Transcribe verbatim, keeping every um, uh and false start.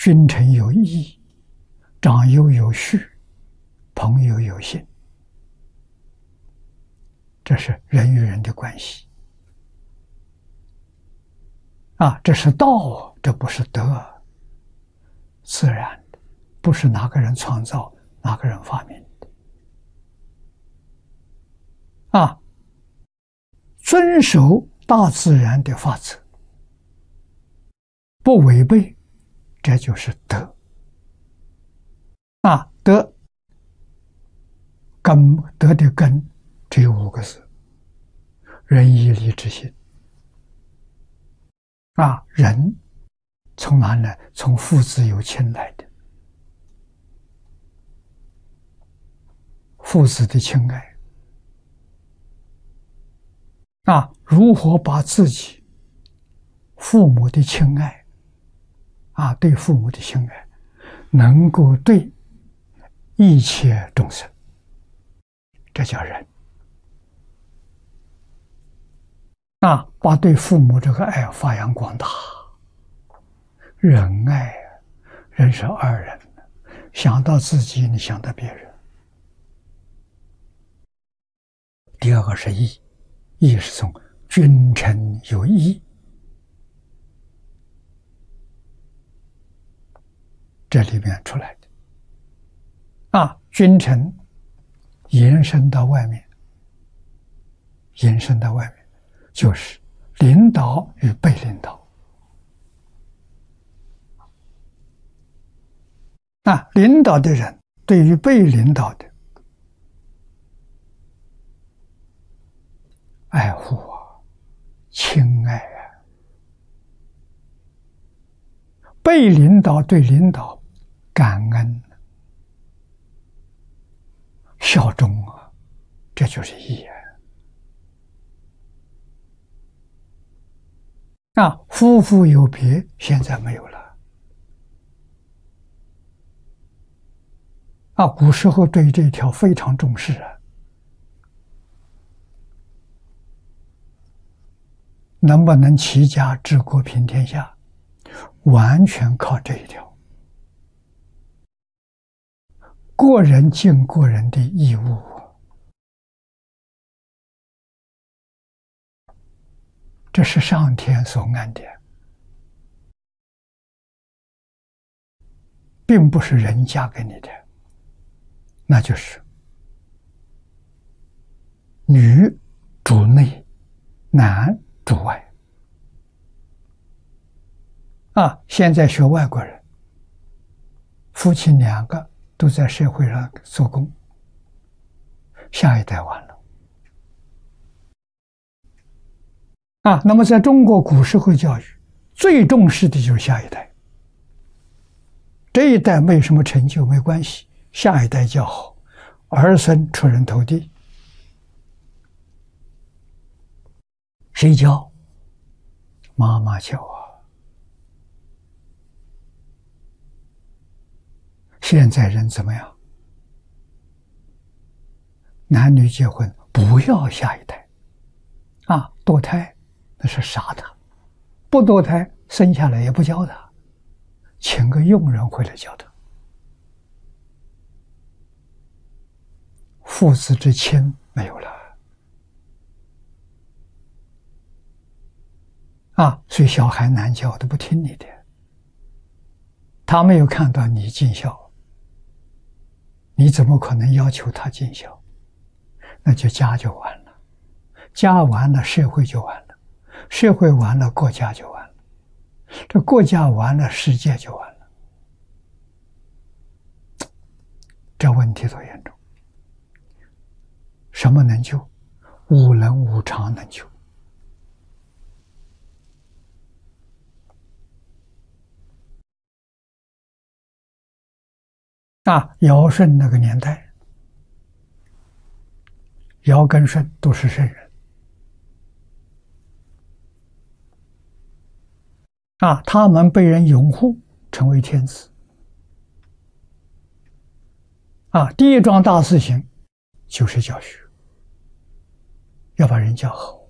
君臣有义，长幼有序，朋友有信。这是人与人的关系啊，这是道，这不是德，自然的，不是哪个人创造，哪个人发明的啊。遵守大自然的法则，不违背，这就是德啊。德根，德的根只有五个字：仁义礼智信。啊，仁从哪来？从父子有亲来的，父子的亲爱。啊，如何把自己父母的亲爱，啊，对父母的亲爱，能够对一切众生，这叫仁。啊，把对父母这个爱发扬光大，仁爱，人是二人，想到自己，你想到别人。第二个是义。义是从君臣有义这里面出来的啊，君臣延伸到外面，延伸到外面就是领导与被领导啊，领导的人对于被领导的爱护啊，亲爱啊，被领导对领导感恩效忠啊，这就是义啊。啊，夫妇有别现在没有了啊，古时候对这一条非常重视啊。能不能齐家治国平天下，完全靠这一条。过人尽过人的义务，这是上天所安的，并不是人嫁给你的，那就是女主内，男主外啊！现在学外国人，夫妻两个都在社会上做工，下一代完了啊！那么在中国古社会教育，最重视的就是下一代。这一代没什么成就没关系，下一代较好，儿孙出人头地。谁教？妈妈教啊！现在人怎么样？男女结婚不要下一代啊，堕胎那是杀他，不堕胎生下来也不教他，请个佣人回来教他。父子之亲没有了啊，所以小孩难教，都不听你的。他没有看到你尽孝，你怎么可能要求他尽孝？那就家就完了，家完了社会就完了，社会完了国家就完了，这国家完了世界就完了。这问题多严重！什么能救？无能无常能救。啊，尧舜那个年代，尧跟舜都是圣人啊，他们被人拥护，成为天子啊。第一桩大事情就是教学，要把人教好。